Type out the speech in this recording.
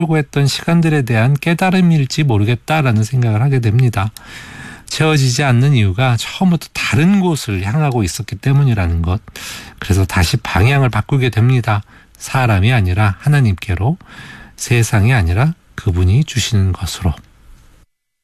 하려고 했던 시간들에 대한 깨달음일지 모르겠다라는 생각을 하게 됩니다. 채워지지 않는 이유가 처음부터 다른 곳을 향하고 있었기 때문이라는 것. 그래서 다시 방향을 바꾸게 됩니다. 사람이 아니라 하나님께로, 세상이 아니라 그분이 주시는 것으로.